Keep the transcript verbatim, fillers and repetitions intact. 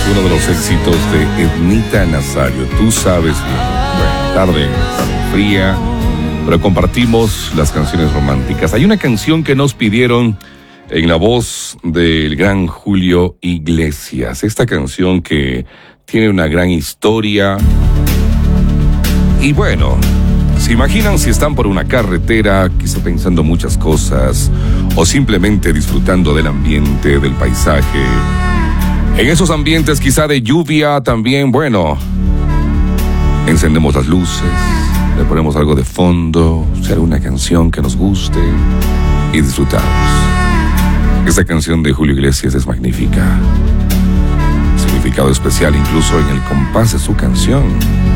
uno de los éxitos de Ednita Nazario. Tú sabes bien. Bueno, tarde, tarde fría, pero compartimos las canciones románticas. Hay una canción que nos pidieron en la voz del gran Julio Iglesias. Esta canción que tiene una gran historia. Y bueno, ¿se imaginan si están por una carretera, quizá pensando muchas cosas, o simplemente disfrutando del ambiente, del paisaje? En esos ambientes quizá de lluvia también, bueno, encendemos las luces, le ponemos algo de fondo, será una canción que nos guste y disfrutamos. Esta canción de Julio Iglesias es magnífica. Significado especial incluso en el compás de su canción.